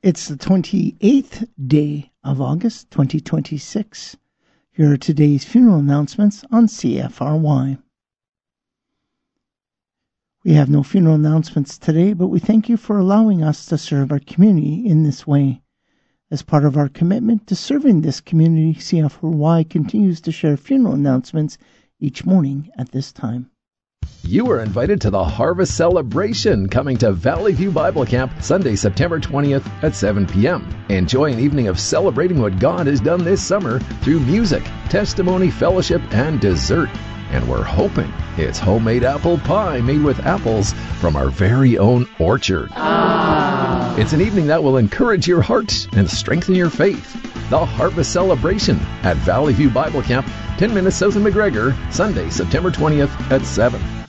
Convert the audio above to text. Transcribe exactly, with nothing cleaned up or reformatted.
It's the twenty-eighth day of August, twenty twenty-six. Here are today's funeral announcements on C F R Y. We have no funeral announcements today, but we thank you for allowing us to serve our community in this way. As part of our commitment to serving this community, C F R Y continues to share funeral announcements each morning at this time. You are invited to the Harvest Celebration coming to Valley View Bible Camp Sunday, September twentieth at seven p.m. Enjoy an evening of celebrating what God has done this summer through music, testimony, fellowship, and dessert. And we're hoping it's homemade apple pie made with apples from our very own orchard. Ah. It's an evening that will encourage your heart and strengthen your faith. The Harvest Celebration at Valley View Bible Camp, ten minutes south of McGregor, Sunday, September twentieth at seven.